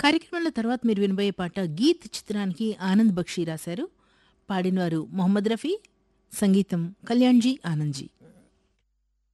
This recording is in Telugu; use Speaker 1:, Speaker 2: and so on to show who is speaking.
Speaker 1: కార్యక్రమంలో తర్వాత మీరు వినబోయే పాట 'గీత్' చిత్రానికి ఆనంద్ బక్షి రాశారు. పాడినవారు మొహమ్మద్ రఫీ, సంగీతం కళ్యాణ్జీ ఆనంద్జీ.